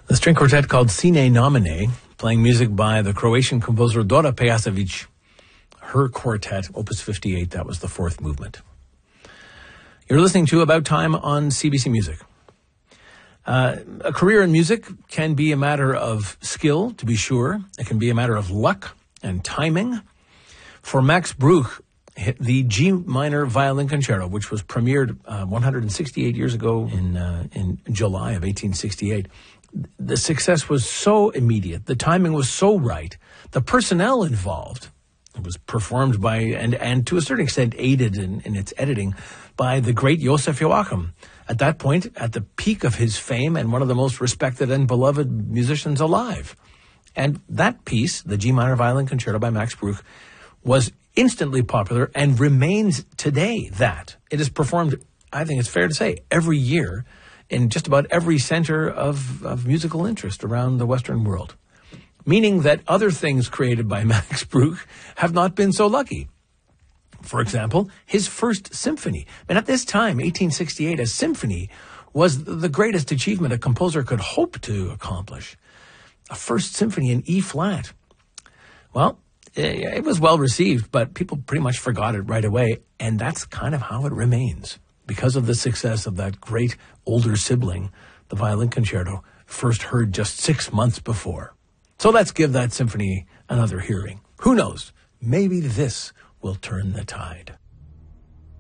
The string quartet called Sine Nomine, playing music by the Croatian composer Dora Pejacevic. Her quartet, Opus 58, that was the fourth movement. You're listening to About Time on CBC Music. A career in music can be a matter of skill, to be sure. It can be a matter of luck and timing. For Max Bruch, the G minor violin concerto, which was premiered 168 years ago in July of 1868, the success was so immediate. The timing was so right. The personnel involved, it was performed by, and to a certain extent aided in its editing, by the great Joseph Joachim. At that point, at the peak of his fame and one of the most respected and beloved musicians alive. And that piece, the G minor violin concerto by Max Bruch, was instantly popular and remains today that. It is performed, I think it's fair to say, every year in just about every center of musical interest around the Western world. Meaning that other things created by Max Bruch have not been so lucky. For example, his first symphony. And at this time, 1868, a symphony was the greatest achievement a composer could hope to accomplish. A first symphony in E-flat. Well, it was well received, but people pretty much forgot it right away, and that's kind of how it remains. Because of the success of that great older sibling, the violin concerto, first heard just 6 months before. So let's give that symphony another hearing. Who knows? Maybe this will turn the tide.